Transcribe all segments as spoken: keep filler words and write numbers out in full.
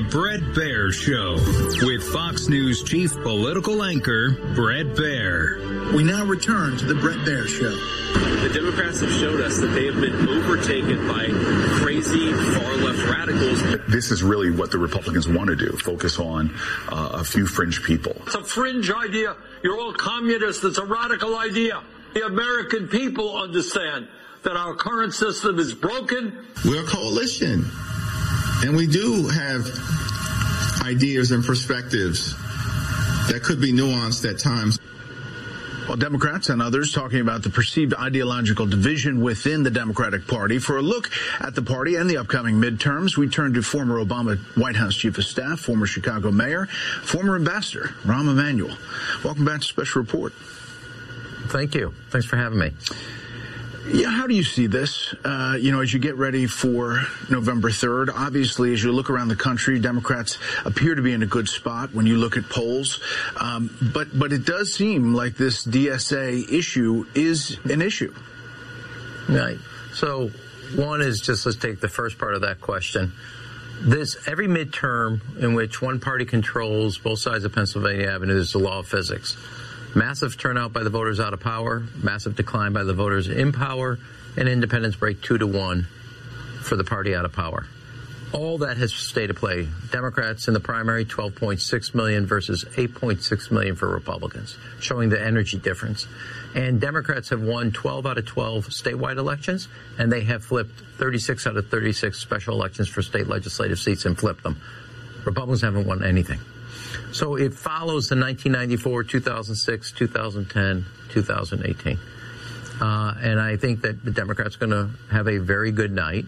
Bret Baier Show with Fox News chief political anchor Bret Baier. We now return to the Bret Baier Show. The Democrats have showed us that they have been overtaken by crazy far-left radicals. This is really what the Republicans want to do, focus on uh, a few fringe people. It's a fringe idea. You're all communists. It's a radical idea. The American people understand that our current system is broken. We're a coalition, and we do have ideas and perspectives that could be nuanced at times. Well, Democrats and others talking about the perceived ideological division within the Democratic Party. For a look at the party and the upcoming midterms, we turn to former Obama White House Chief of Staff, former Chicago Mayor, former Ambassador Rahm Emanuel. Welcome back to Special Report. Thank you. Thanks for having me. Yeah, how do you see this, uh, you know, as you get ready for November third? Obviously, as you look around the country, Democrats appear to be in a good spot when you look at polls. Um, but, but it does seem like this D S A issue is an issue. Right. So one is just, let's take the first part of that question. This, every midterm in which one party controls both sides of Pennsylvania Avenue is the law of physics. Massive turnout by the voters out of power, massive decline by the voters in power, and independents break two to one for the party out of power. All that has stayed at play. Democrats in the primary, twelve point six million versus eight point six million for Republicans, showing the energy difference. And Democrats have won twelve out of twelve statewide elections, and they have flipped thirty-six out of thirty-six special elections for state legislative seats and flipped them. Republicans haven't won anything. So it follows the nineteen ninety-four, two thousand six, two thousand ten, two thousand eighteen. Uh, and I think that the Democrats are going to have a very good night.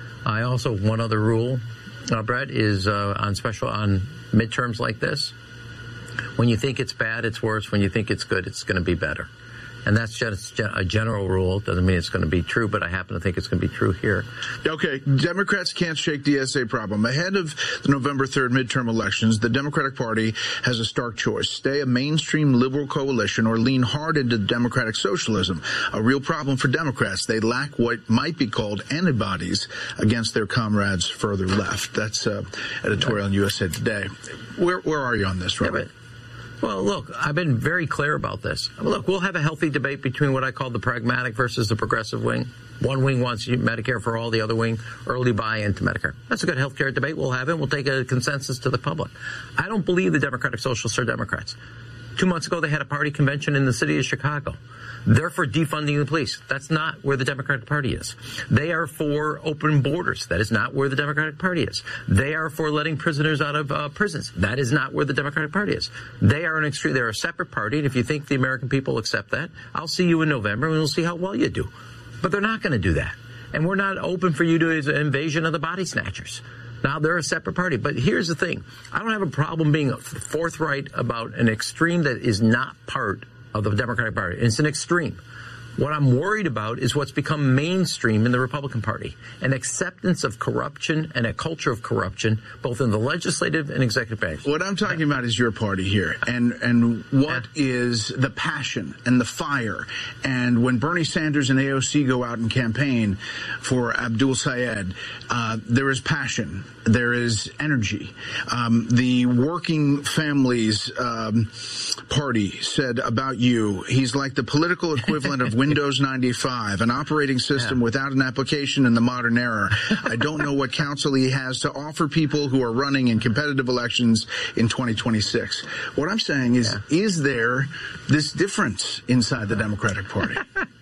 I also, one other rule, uh, Brett, is uh, on special, on midterms like this, when you think it's bad, it's worse. When you think it's good, it's going to be better. And that's just a general rule. Doesn't mean it's going to be true, but I happen to think it's going to be true here. Okay, Democrats can't shake D S A problem. Ahead of the November third midterm elections, the Democratic Party has a stark choice. Stay a mainstream liberal coalition or lean hard into democratic socialism. A real problem for Democrats. They lack what might be called antibodies against their comrades further left. That's uh, editorial in U S A Today. Where, where are you on this, Robert? Yeah, Well, look, I've been very clear about this. Look, we'll have a healthy debate between what I call the pragmatic versus the progressive wing. One wing wants Medicare for all, the other wing early buy-in to Medicare. That's a good health care debate. We'll have it. We'll take a consensus to the public. I don't believe the Democratic Socialists are Democrats. Two months ago, they had a party convention in the city of Chicago. They're for defunding the police. That's not where the Democratic Party is. They are for open borders. That is not where the Democratic Party is. They are for letting prisoners out of uh, prisons. That is not where the Democratic Party is. They are an extreme. They're a separate party, and if you think the American people accept that, I'll see you in November, and we'll see how well you do. But they're not going to do that, and we're not open for you to an invasion of the body snatchers. Now, they're a separate party. But here's the thing. I don't have a problem being forthright about an extreme that is not part of the Democratic Party. It's an extreme. What I'm worried about is what's become mainstream in the Republican Party, an acceptance of corruption and a culture of corruption, both in the legislative and executive branch. What I'm talking about is your party here, and and what is the passion and the fire. And when Bernie Sanders and A O C go out and campaign for Abdul Sayed, uh, there is passion, there is energy. Um, the Working Families um, Party said about you, he's like the political equivalent of Windows ninety-five, an operating system yeah. without an application in the modern era. I don't know what counsel he has to offer people who are running in competitive elections in twenty twenty-six. What I'm saying is, yeah. is there this difference inside the Democratic Party?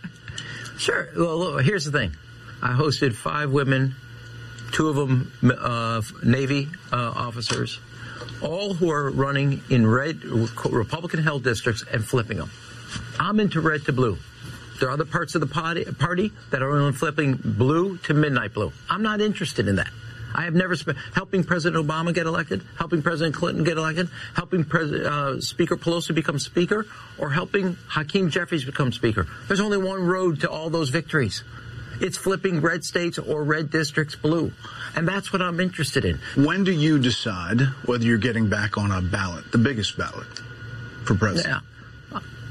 Sure. Well, look, here's the thing. I hosted five women, two of them uh, Navy uh, officers, all who are running in red Republican-held districts and flipping them. I'm into red to blue. There are other parts of the party, party that are only flipping blue to midnight blue. I'm not interested in that. I have never spent helping President Obama get elected, helping President Clinton get elected, helping Pres uh, Speaker Pelosi become Speaker, or helping Hakeem Jeffries become Speaker. There's only one road to all those victories. It's flipping red states or red districts blue. And that's what I'm interested in. When do you decide whether you're getting back on a ballot, the biggest ballot for president? Yeah.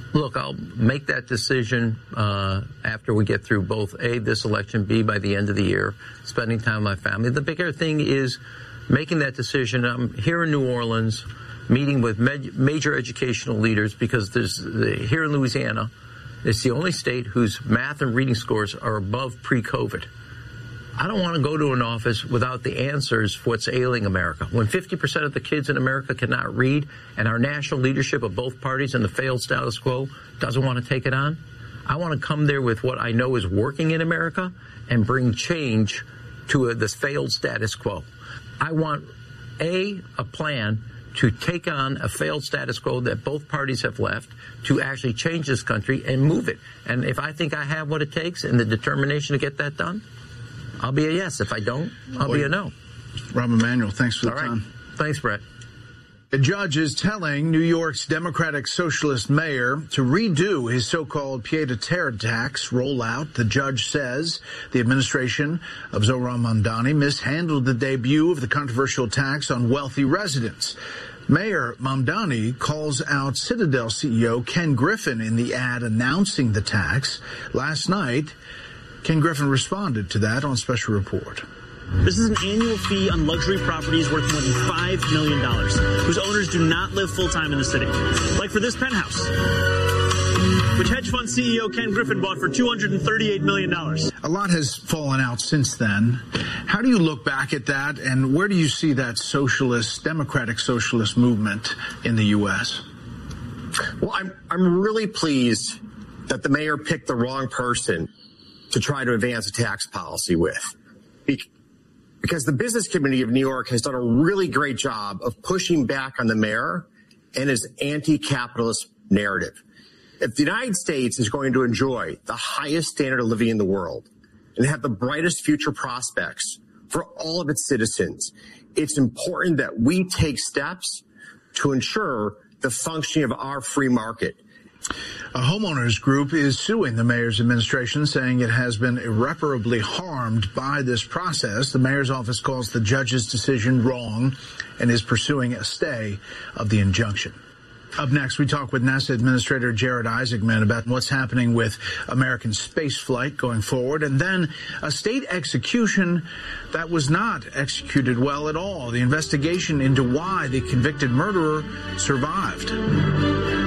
Look, I'll make that decision uh, after we get through both A, this election, B, by the end of the year, spending time with my family. The bigger thing is making that decision. I'm here in New Orleans, meeting with major educational leaders, because there's here in Louisiana, it's the only state whose math and reading scores are above pre-COVID. I don't want to go to an office without the answers for what's ailing America. When fifty percent of the kids in America cannot read, and our national leadership of both parties and the failed status quo doesn't want to take it on, I want to come there with what I know is working in America and bring change to a, this failed status quo. I want, A, a plan to take on a failed status quo that both parties have left, to actually change this country and move it. And if I think I have what it takes and the determination to get that done, I'll be a yes. If I don't, I'll be a no. Rob Emanuel, thanks for the All right. time. Thanks, Brett. A judge is telling New York's Democratic Socialist mayor to redo his so-called pied-à-terre tax rollout. The judge says the administration of Zohran Mamdani mishandled the debut of the controversial tax on wealthy residents. Mayor Mamdani calls out Citadel C E O Ken Griffin in the ad announcing the tax. Last night, Ken Griffin responded to that on Special Report. This is an annual fee on luxury properties worth more than five million dollars, whose owners do not live full-time in the city. Like for this penthouse, which hedge fund C E O Ken Griffin bought for two hundred thirty-eight million dollars. A lot has fallen out since then. How do you look back at that, and where do you see that socialist, democratic socialist movement in the U S? Well, I'm, I'm really pleased that the mayor picked the wrong person to try to advance a tax policy with. Because the business community of New York has done a really great job of pushing back on the mayor and his anti-capitalist narrative. If the United States is going to enjoy the highest standard of living in the world and have the brightest future prospects for all of its citizens, it's important that we take steps to ensure the functioning of our free market. A homeowners group is suing the mayor's administration, saying it has been irreparably harmed by this process. The mayor's office calls the judge's decision wrong and is pursuing a stay of the injunction. Up next, we talk with NASA Administrator Jared Isaacman about what's happening with American spaceflight going forward, and then a state execution that was not executed well at all. The investigation into why the convicted murderer survived.